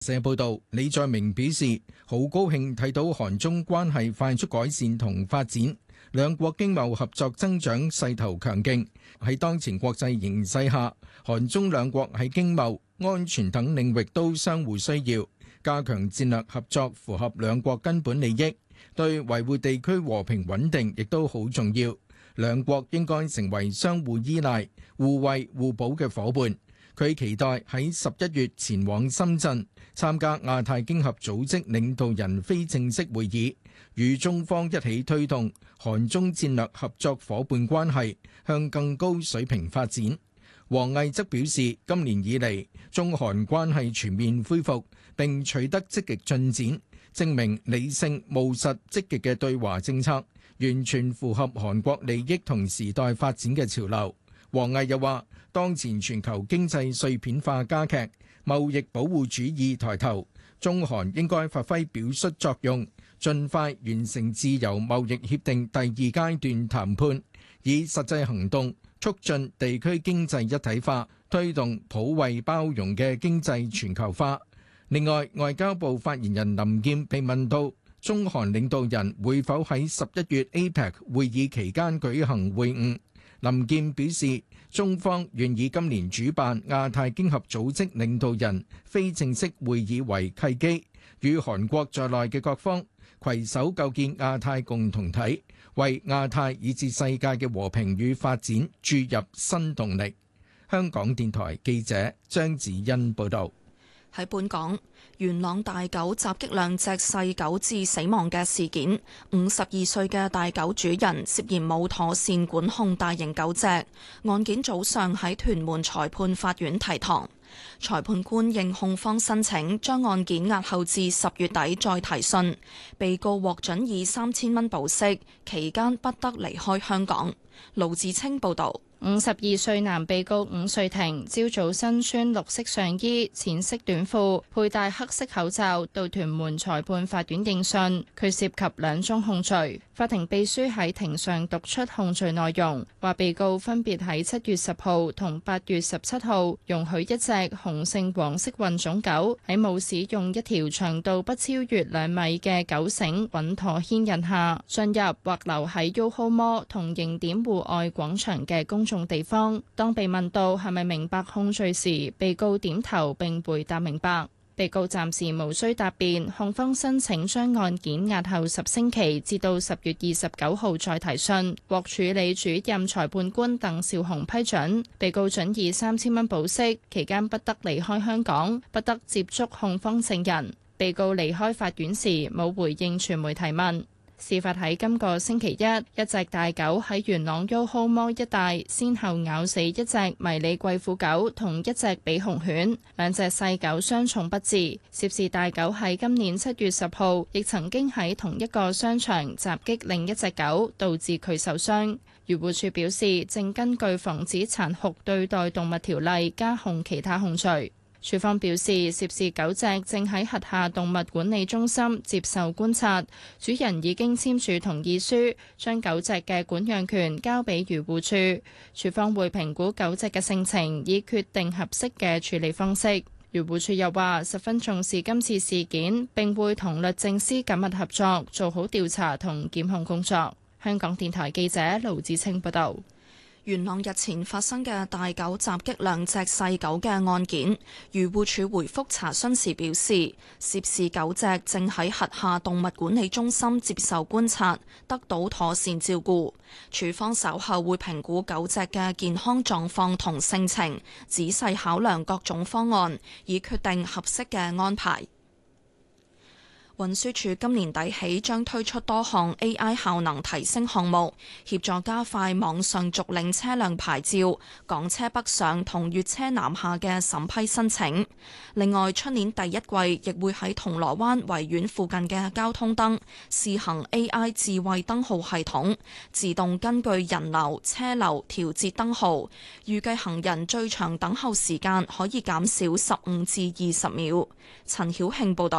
社報道，李在明表示好高興睇到韓中關係快速改善同發展，兩國經貿合作增長勢頭強勁。喺當前國際形勢下，韓中兩國喺經貿、安全等領域都相互需要，加強戰略合作符合兩國根本利益，對維護地區和平穩定亦都好重要。兩國應該成為相互依賴、互惠互補嘅夥伴。佢期待喺11月前往深圳參加亞太經合組織領導人非正式會議，與中方一起推動韓中戰略合作夥伴關係向更高水平發展。王毅則表示，今年以嚟，中韓關係全面恢復並取得積極進展，證明理性務實積極嘅對華政策完全符合韓國利益同時代發展嘅潮流。王毅又話，當前全球經濟碎片化加劇，貿易保護主義抬頭，中韓應該發揮表率作用，盡快完成自由貿易協定第2階段談判，以實際行動促進地區經濟一體化，推動普惠包容嘅經濟全球化。另外，外交部發言人林劍被問到中韓領導人會否喺11月 APEC 會議期間舉行會晤，林劍表示，中方願以今年主辦亞太經合組織領導人非正式會議為契機，與韓國在內嘅各方攜手構建亞太共同體，為亞太以至世界嘅和平與發展注入新動力。香港電台記者張子欣報道。 喺本港，元朗大狗襲擊兩隻細狗致死亡嘅事件，52歲嘅大狗主人涉嫌冇妥善管控大型狗隻，案件早上喺屯門裁判法院提堂。裁判官應控方申請，將案件押後至10月底再提訊。被告獲准以3000蚊保釋，期間不得離開香港。盧志清報導。 52歲男被告伍瑞庭，朝早身穿綠色上衣、淺色短褲，佩戴黑色口罩，到屯門裁判法院應訊。佢涉及2宗控罪。法庭秘書喺庭上讀出控罪內容，話被告分別喺7月10號同8月17號容許一隻雄性黃色混種狗喺冇使用一條長度不超越2米嘅狗繩穩妥牽引下進入或留喺 YOHO Mall 同形點戶外廣場嘅公眾地方。當被問到係咪明白控罪時，被告點頭並回答明白。被告暫時無需答辯，控方申請將案件押後10星期，至到10月29號再提訊，獲處理主任裁判官鄧兆雄批准。被告准以3000蚊保釋，期間不得離開香港，不得接觸控方證人。被告離開法院時冇回應傳媒提問。事發喺今個星期一隻大狗喺元朗 YOHO Mall 一帶先後咬死一隻迷你貴婦狗同一隻比熊犬，2隻細狗傷重不治。涉事大狗喺今年7月10號亦曾經喺同一個商場襲擊另一隻狗，導致佢受傷。漁護署表示，正根據防止殘酷對待動物條例加控其他控罪。署方表示，涉事狗隻正喺轄下動物管理中心接受觀察，主人已經簽署同意書，將狗隻嘅管養權交俾漁護署。署方會評估狗隻嘅性情，以決定合適嘅處理方式。漁護署又話，十分重視今次事件，並會同律政司緊密合作，做好調查同檢控工作。香港電台記者盧子清報道。 元朗日前發生嘅大狗襲擊2隻細狗嘅案件，漁護署回覆查詢時表示，涉事狗隻正喺轄下動物管理中心接受觀察，得到妥善照顧。署方稍後會評估狗隻嘅健康狀況同性情，仔細考量各種方案，以決定合適嘅安排。運輸署今年底起將推出多項 AI 效能提升項目，協助加快網上續領車輛牌照、港車北上同粵車南下嘅審批申請。另外，出年第一季亦會喺銅鑼灣維園附近嘅交通燈試行 AI 智慧燈號系統，自動根據人流、車流調節燈號，預計行人最長等候時間可以減少15至20秒。陳曉慶報導。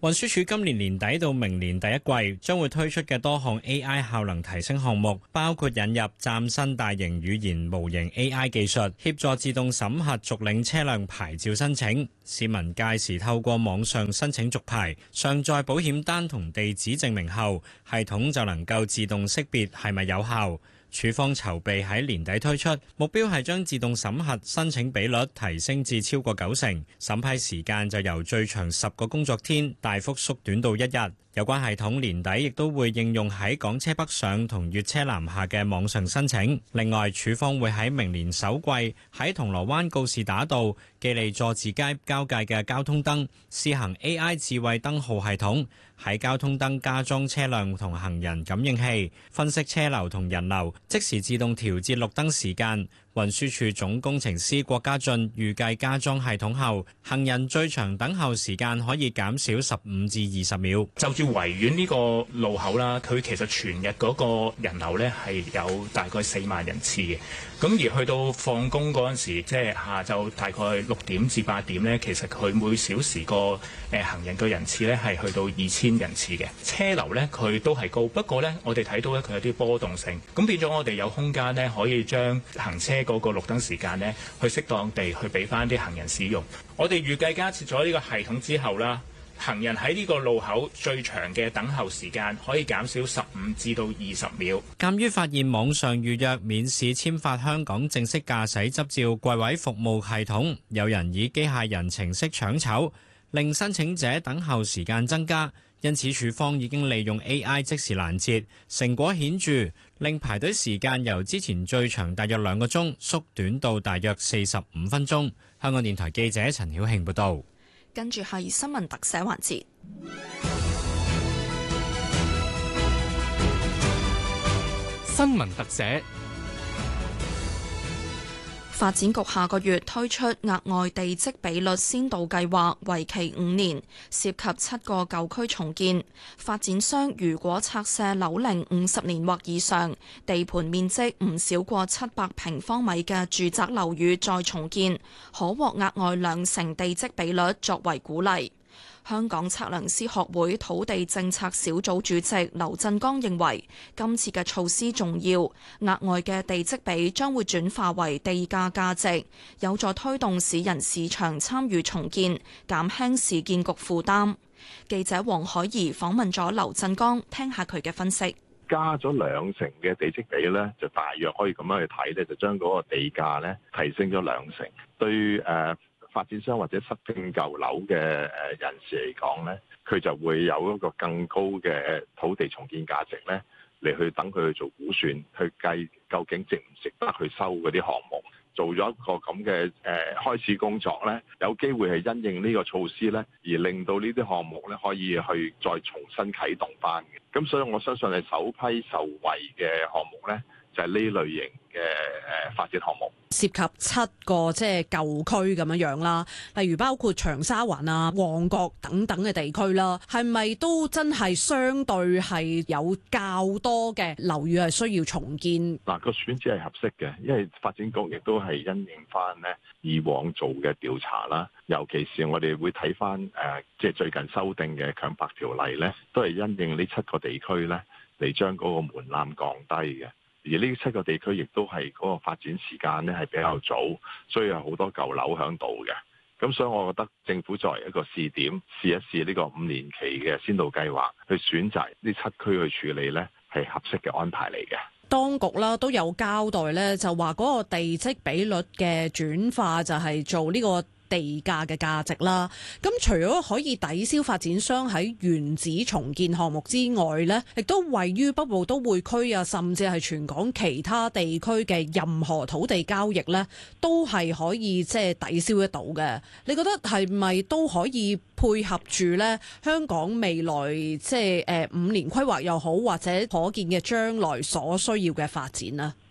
運輸署今年年底到明年第一季將會推出嘅多項 AI 效能提升項目，包括引入嶄新大型語言模型 AI 技術，協助自動審核續領車輛牌照申請。市民屆時透過網上申請續牌，上載保險單同地址證明後，系統就能夠自動識別係咪有效。署方籌備喺年底推出，目標係將自動審核申請比率提升至超過90%，審批時間就由最長10個工作天大幅縮短到1日。有關系統年底亦都會應用喺港車北上同粵車南下嘅網上申請。另外，署方會喺明年首季喺銅鑼灣告士打道、記利佐治街交界嘅交通燈試行 AI 智慧燈號系統，喺交通燈加裝車輛同行人感應器，分析車流同人流，即時自動調節綠燈時間。運輸署總工程師郭家俊預計加裝系統後，行人最長等候時間可以減少15至20秒。 就住維園呢個路口啦，佢其實全日嗰個人流呢係有大概4萬人次嘅。咁而去到放工嗰陣時，即係下晝大概6點至8點呢，其實佢每小時個行人嘅人次呢係去到2000人次嘅。車流呢，佢都係高，不過呢，我哋睇到呢，佢有啲波動性，咁變咗我哋有空間呢，可以將行車嗰個綠燈時間呢，去適當地去俾翻啲行人使用。我哋預計加設咗呢個系統之後啦，行人喺呢個路口最長嘅等候時間可以減少15至到20秒。 鑑於發現網上預約免試簽發香港正式駕駛執照櫃位服務系統，有人以機械人程式搶籌，令申請者等候時間增加。因此，署方已經利用 AI 即時攔截，成果顯著，令排隊時間由之前最長大約2個鐘縮短到大約45分鐘。香港電台記者陳曉慶報導。 跟住係新聞特寫環節。 新聞特寫。 發展局下個月推出額外地積比率先導計劃，為期5年，涉及7個舊區重建。發展商如果拆卸樓齡50年或以上、地盤面積唔少過700平方米嘅住宅樓宇再重建，可獲額外2成地積比率作為鼓勵。香港測量師學會土地政策小組主席劉振剛認為，今次嘅措施重要，額外嘅地積比將會轉化為地價價值，有助推動私人市場參與重建，減輕市建局負擔。記者黃海怡訪問咗劉振剛，聽下佢嘅分析。 加咗2成嘅地積比咧，就大約可以咁樣去睇咧，就將嗰個地價咧提升咗2成，對發展商或者失拼舊樓嘅人士嚟講咧，佢就會有一個更高嘅土地重建價值咧，嚟去等佢去做估算，去計究竟值唔值得去收嗰啲項目。做咗一個咁嘅開始工作咧，有機會係因應呢個措施咧，而令到呢啲項目咧可以去再重新啟動翻嘅。咁所以我相信係首批受惠嘅項目咧，就係呢類型嘅發展項目。 涉及7個即係舊區咁樣樣啦，例如包括長沙灣啊、旺角等等嘅地區啦，係咪都真係相對係有較多嘅樓宇係需要重建？ 嗱，個選址係合適嘅，因為發展局亦都係因應翻咧以往做嘅調查啦，尤其是我哋會睇翻即係最近修訂嘅強拍條例咧，都係因應呢7個地區咧嚟將嗰個門檻降低嘅。而呢7個地區亦都係嗰個發展時間咧係比較早，所以有好多舊樓喺度嘅。咁所以我覺得政府作為一個試點，試一試呢個5年期嘅先導計劃，去選擇呢7區去處理呢，係合適嘅安排嚟嘅。 當局啦都有交代咧，就話嗰個地積比率嘅轉化就係做呢個地價嘅價值啦，咁除咗可以抵消發展商喺原址重建項目之外呢，亦都位於北部都會區啊，甚至係全港其他地區嘅任何土地交易呢，都係可以即係抵消得到嘅。你覺得係咪都可以配合住呢香港未來即係5年規劃又好，或者可見嘅將來所需要嘅發展呢？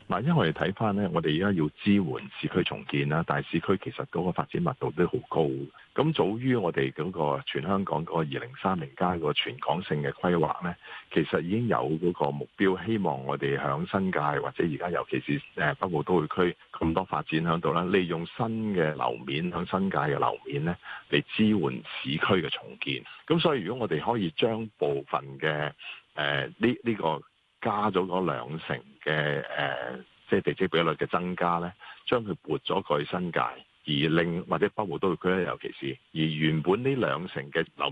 嗱，因為我哋睇翻咧，我哋而家要支援市區重建啦，但係市區其實嗰個發展密度都好高。咁早於我哋嗰個全香港嗰個2030+個全港性嘅規劃咧，其實已經有嗰個目標，希望我哋響新界或者而家尤其是北部都會區咁多發展喺度啦，利用新嘅樓面響新界嘅樓面咧嚟支援市區嘅重建。咁所以如果我哋可以將部分嘅呢個加咗嗰2成嘅即係地積比率嘅增加咧，將佢撥咗過去新界，而令或者北部都會區咧，尤其是而原本呢2成嘅樓